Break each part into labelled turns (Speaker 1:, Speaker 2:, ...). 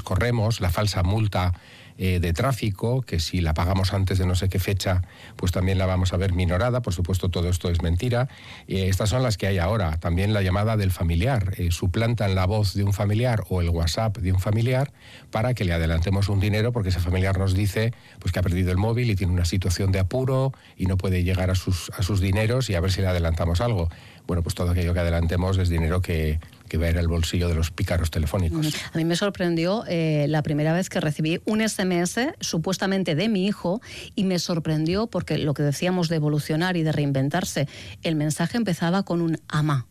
Speaker 1: corremos, la falsa multa de tráfico, que si la pagamos antes de no sé qué fecha, pues también la vamos a ver minorada. Por supuesto, todo esto es mentira. Estas son las que hay ahora. También la llamada del familiar. Suplantan la voz de un familiar o el WhatsApp de un familiar para que le adelantemos un dinero, porque ese familiar nos dice pues que ha perdido el móvil y tiene una situación de apuro y no puede llegar a sus dineros, y a ver si le adelantamos algo. Bueno, pues todo aquello que adelantemos es dinero que va a ir al bolsillo de los pícaros telefónicos.
Speaker 2: A mí me sorprendió la primera vez que recibí un SMS supuestamente de mi hijo, y me sorprendió porque lo que decíamos de evolucionar y de reinventarse, el mensaje empezaba con un ama.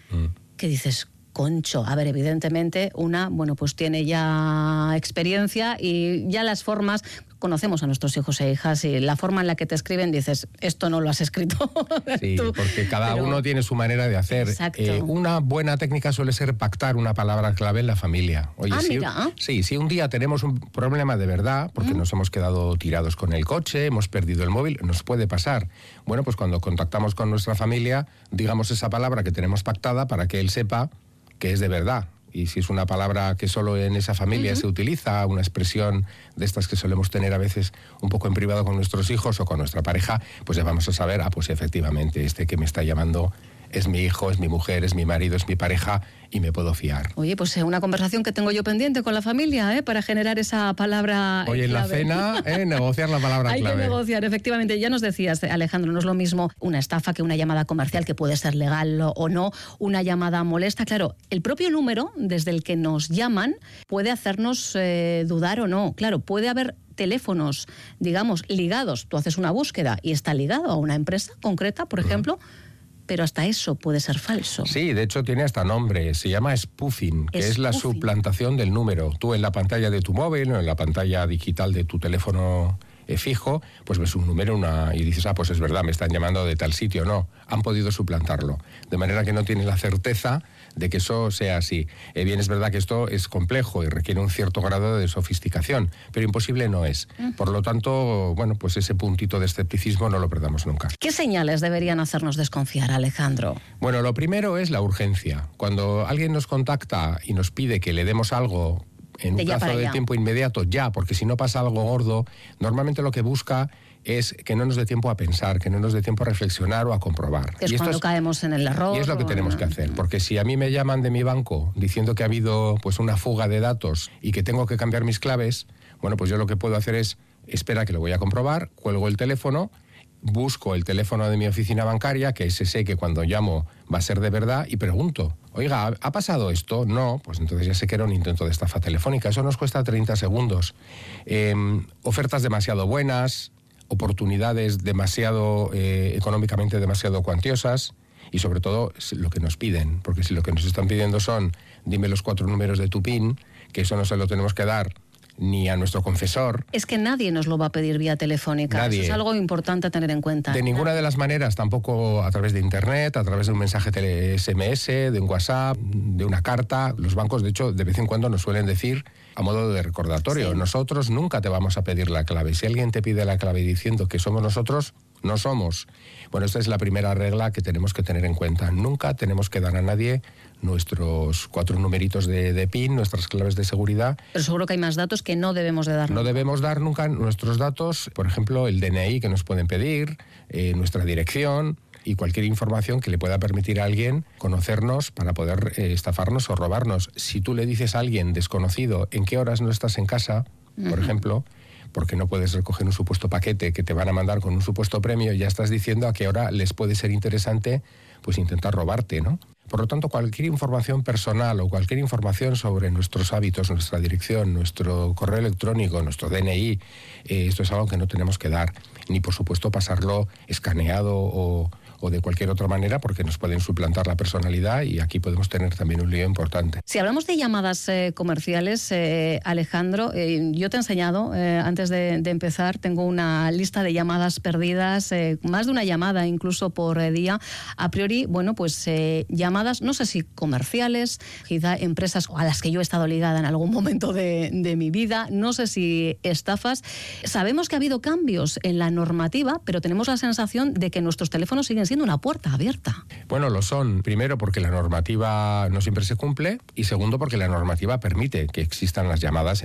Speaker 2: Que dices, concho, a ver, evidentemente pues tiene ya experiencia y ya las formas, conocemos a nuestros hijos e hijas, y la forma en la que te escriben dices, esto no lo has escrito
Speaker 1: sí,
Speaker 2: tú.
Speaker 1: Porque cada uno tiene su manera de hacer. Una buena técnica suele ser pactar una palabra clave en la familia. Oye,
Speaker 2: mira.
Speaker 1: Si un día tenemos un problema de verdad, porque nos hemos quedado tirados con el coche, hemos perdido el móvil, nos puede pasar. Bueno, pues cuando contactamos con nuestra familia, digamos esa palabra que tenemos pactada para que él sepa que es de verdad. Y si es una palabra que solo en esa familia se utiliza, una expresión de estas que solemos tener a veces un poco en privado con nuestros hijos o con nuestra pareja, pues ya vamos a saber, pues efectivamente, este que me está llamando es mi hijo, es mi mujer, es mi marido, es mi pareja, y me puedo fiar.
Speaker 2: Oye, pues una conversación que tengo yo pendiente con la familia, para generar esa palabra
Speaker 1: clave. Oye, en la cena, negociar la palabra clave.
Speaker 2: Hay que negociar, efectivamente. Ya nos decías, Alejandro, no es lo mismo una estafa que una llamada comercial, que puede ser legal o no, una llamada molesta. Claro, el propio número desde el que nos llaman puede hacernos dudar o no. Claro, puede haber teléfonos, digamos, ligados. Tú haces una búsqueda y está ligado a una empresa concreta, por ejemplo, pero hasta eso puede ser falso.
Speaker 1: Sí, de hecho tiene hasta nombre, se llama spoofing, que es la suplantación del número. Tú en la pantalla de tu móvil o en la pantalla digital de tu teléfono fijo, pues ves un número y dices, pues es verdad, me están llamando de tal sitio. No, han podido suplantarlo. De manera que no tienes la certeza de que eso sea así. Bien, es verdad que esto es complejo y requiere un cierto grado de sofisticación, pero imposible no es. Por lo tanto, bueno, pues ese puntito de escepticismo no lo perdamos nunca.
Speaker 2: ¿Qué señales deberían hacernos desconfiar, Alejandro?
Speaker 1: Bueno, lo primero es la urgencia. Cuando alguien nos contacta y nos pide que le demos algo en un plazo de tiempo inmediato, porque si no pasa algo gordo, normalmente lo que busca es que no nos dé tiempo a pensar, que no nos dé tiempo a reflexionar o a comprobar.
Speaker 2: Es cuando caemos en el error.
Speaker 1: Y es lo que tenemos que hacer, porque si a mí me llaman de mi banco diciendo que ha habido pues una fuga de datos y que tengo que cambiar mis claves, bueno, pues yo lo que puedo hacer es, espera que lo voy a comprobar, cuelgo el teléfono, busco el teléfono de mi oficina bancaria, que ese sé que cuando llamo va a ser de verdad, y pregunto, oiga, ¿ha pasado esto? No, pues entonces ya sé que era un intento de estafa telefónica. Eso nos cuesta 30 segundos. Ofertas demasiado buenas, oportunidades económicamente demasiado cuantiosas, y sobre todo lo que nos piden, porque si lo que nos están pidiendo son, dime los 4 números de tu PIN, que eso no se lo tenemos que dar ni a nuestro confesor.
Speaker 2: Es que nadie nos lo va a pedir vía telefónica.
Speaker 1: Nadie.
Speaker 2: Eso es algo importante a tener en cuenta.
Speaker 1: De ninguna de las maneras, tampoco a través de internet, a través de un mensaje SMS, de un WhatsApp, de una carta. Los bancos, de hecho, de vez en cuando nos suelen decir, a modo de recordatorio, nosotros nunca te vamos a pedir la clave. Si alguien te pide la clave diciendo que somos nosotros, no somos. Bueno, esta es la primera regla que tenemos que tener en cuenta. Nunca tenemos que dar a nadie nuestros 4 numeritos de PIN, nuestras claves de seguridad.
Speaker 2: Pero seguro que hay más datos que no debemos de dar.
Speaker 1: No debemos dar nunca nuestros datos, por ejemplo, el DNI que nos pueden pedir, nuestra dirección y cualquier información que le pueda permitir a alguien conocernos para poder estafarnos o robarnos. Si tú le dices a alguien desconocido en qué horas no estás en casa, por ejemplo, porque no puedes recoger un supuesto paquete que te van a mandar con un supuesto premio, ya estás diciendo a qué hora les puede ser interesante pues intentar robarte, ¿no? Por lo tanto, cualquier información personal o cualquier información sobre nuestros hábitos, nuestra dirección, nuestro correo electrónico, nuestro DNI, esto es algo que no tenemos que dar, ni por supuesto pasarlo escaneado o de cualquier otra manera, porque nos pueden suplantar la personalidad y aquí podemos tener también un lío importante.
Speaker 2: Si hablamos de llamadas comerciales, Alejandro, yo te he enseñado, antes de empezar, tengo una lista de llamadas perdidas, más de una llamada incluso por día. A priori, bueno, pues llamadas, no sé si comerciales, quizá empresas a las que yo he estado ligada en algún momento de mi vida, no sé si estafas. Sabemos que ha habido cambios en la normativa, pero tenemos la sensación de que nuestros teléfonos siguen siendo una puerta abierta.
Speaker 1: Bueno, lo son. Primero, porque la normativa no siempre se cumple, y segundo, porque la normativa permite que existan las llamadas